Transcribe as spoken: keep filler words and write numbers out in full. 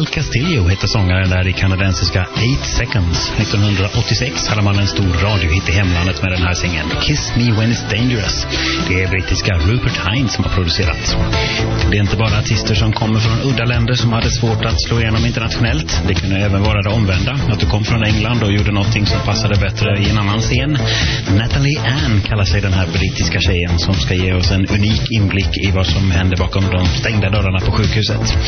Castillo heter sångaren där i kanadensiska eight seconds. nittonhundraåttiosex hade man en stor radiohit i hemlandet med den här singeln, Kiss Me When It's Dangerous. Det är brittiska Rupert Hines som har producerat. Det är inte bara artister som kommer från udda länder som hade svårt att slå igenom internationellt. Det kunde även vara det omvända, att du kom från England och gjorde någonting som passade bättre i en annan scen. Natalie Ann kallar sig den här brittiska tjejen som ska ge oss en unik inblick i vad som händer bakom de stängda dörrarna på sjukhuset.